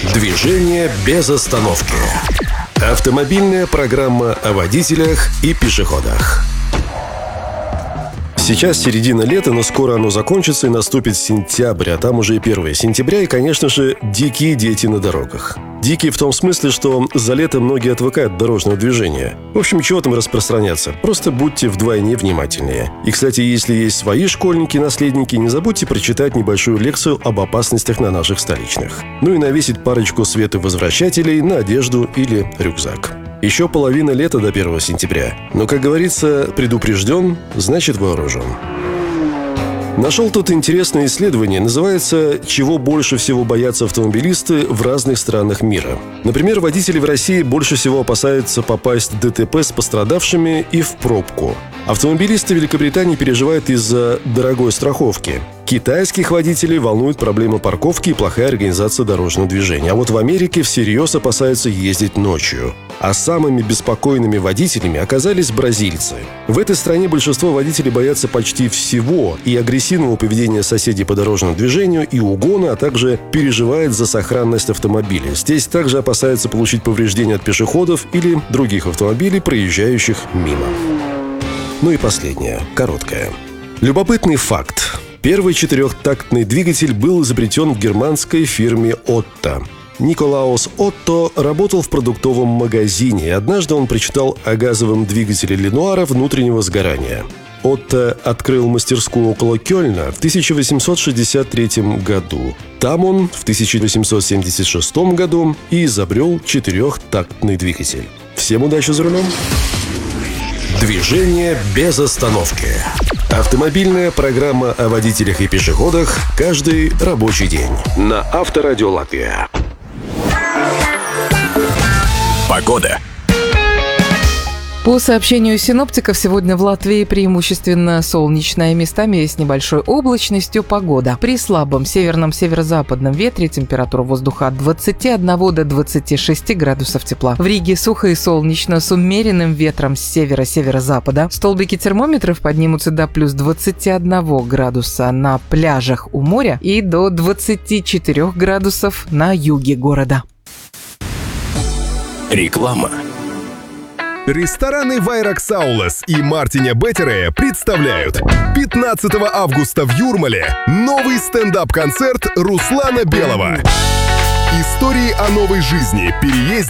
Движение без остановки. Автомобильная программа о водителях и пешеходах. Сейчас середина лета, но скоро оно закончится и наступит сентябрь, а там уже и 1 сентября, и, конечно же, дикие дети на дорогах. Дикие в том смысле, что за лето многие отвыкают от дорожного движения. В общем, чего там распространяться? Просто будьте вдвойне внимательнее. И, кстати, если есть свои школьники-наследники, не забудьте прочитать небольшую лекцию об опасностях на наших столичных. Ну и навесить парочку световозвращателей на одежду или рюкзак. Еще половина лета до 1 сентября. Но, как говорится, предупрежден, значит вооружен. Нашел тут интересное исследование. Называется «Чего больше всего боятся автомобилисты в разных странах мира». Например, водители в России больше всего опасаются попасть в ДТП с пострадавшими и в пробку. Автомобилисты Великобритании переживают из-за дорогой страховки. Китайских водителей волнует проблема парковки и плохая организация дорожного движения. А вот в Америке всерьез опасаются ездить ночью. А самыми беспокойными водителями оказались бразильцы. В этой стране большинство водителей боятся почти всего: и агрессивного поведения соседей по дорожному движению, и угона, а также переживает за сохранность автомобиля. Здесь также опасаются получить повреждения от пешеходов или других автомобилей, проезжающих мимо. Ну и последнее, короткое. Любопытный факт. Первый четырехтактный двигатель был изобретен в германской фирме Otto. Николаус Отто работал в продуктовом магазине, и однажды он прочитал о газовом двигателе Ленуара внутреннего сгорания. Отто открыл мастерскую около Кёльна в 1863 году. Там он в 1876 году и изобрел четырехтактный двигатель. Всем удачи за рулем! Движение без остановки. Автомобильная программа о водителях и пешеходах каждый рабочий день на Авторадио Латвия. Погода. По сообщению синоптиков, сегодня в Латвии преимущественно солнечная, местами с небольшой облачностью погода. При слабом северном северо-западном ветре температура воздуха от 21 до 26 градусов тепла. В Риге сухо и солнечно с умеренным ветром с севера-северо-запада. Столбики термометров поднимутся до плюс 21 градуса на пляжах у моря и до 24 градусов на юге города. Реклама. Рестораны Вайракс Аулас и Мартиня Беттере представляют 15 августа в Юрмале новый стендап-концерт Руслана Белого. Истории о новой жизни, переезде